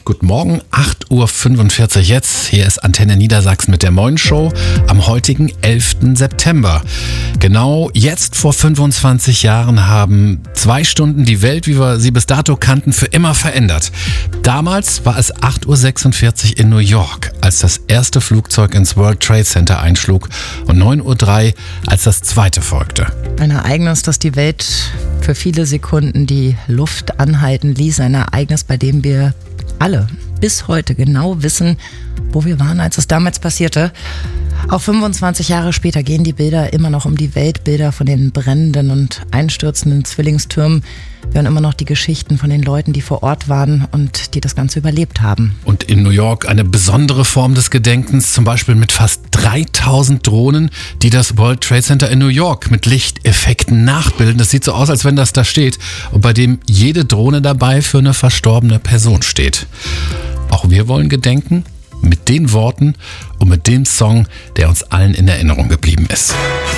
Guten Morgen, 8.45 Uhr jetzt. Hier ist Antenne Niedersachsen mit der Moin Show am heutigen 11. September. Genau jetzt vor 25 Jahren haben 2 Stunden die Welt, wie wir sie bis dato kannten, für immer verändert. Damals war es 8.46 Uhr in New York, als das erste Flugzeug ins World Trade Center einschlug und 9.03 Uhr, als das zweite folgte. Ein Ereignis, das die Welt für viele Sekunden die Luft anhalten ließ. Ein Ereignis, bei dem wir alle bis heute genau wissen, wo wir waren, als es damals passierte. Auch 25 Jahre später gehen die Bilder immer noch um die Welt, Bilder von den brennenden und einstürzenden Zwillingstürmen. Wir hören immer noch die Geschichten von den Leuten, die vor Ort waren und die das Ganze überlebt haben. Und in New York eine besondere Form des Gedenkens, zum Beispiel mit fast 3000 Drohnen, die das World Trade Center in New York mit Lichteffekten nachbilden. Das sieht so aus, als wenn das da steht und bei dem jede Drohne dabei für eine verstorbene Person steht. Auch wir wollen gedenken mit den Worten und mit dem Song, der uns allen in Erinnerung geblieben ist.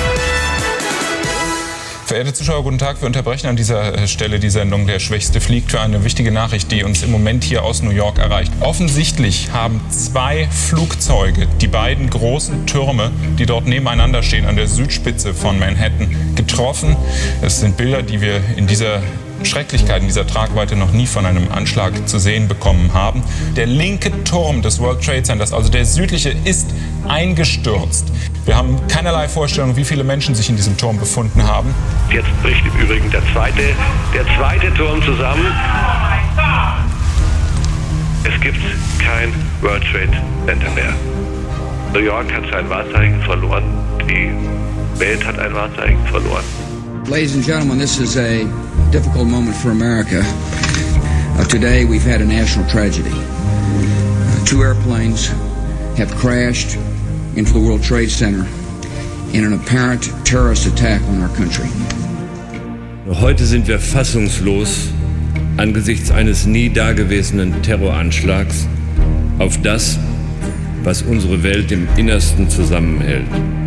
Verehrte Zuschauer, guten Tag. Wir unterbrechen an dieser Stelle die Sendung Der Schwächste fliegt für eine wichtige Nachricht, die uns im Moment hier aus New York erreicht. Offensichtlich haben 2 Flugzeuge die beiden großen Türme, die dort nebeneinander stehen, an der Südspitze von Manhattan, getroffen. Es sind Bilder, die wir in dieser Schrecklichkeit, in dieser Tragweite noch nie von einem Anschlag zu sehen bekommen haben. Der linke Turm des World Trade Centers, also der südliche, ist eingestürzt. Wir haben keinerlei Vorstellung, wie viele Menschen sich in diesem Turm befunden haben. Jetzt bricht im Übrigen der zweite Turm zusammen. Es gibt kein World Trade Center mehr. New York hat sein Wahrzeichen verloren. Die Welt hat ein Wahrzeichen verloren. Ladies and gentlemen, this is a difficult moment for America. Today we've had a national tragedy. 2 airplanes have crashed into the World Trade Center in an apparent terrorist attack on our country. Heute sind wir fassungslos angesichts eines nie dagewesenen Terroranschlags auf das, was unsere Welt im Innersten zusammenhält.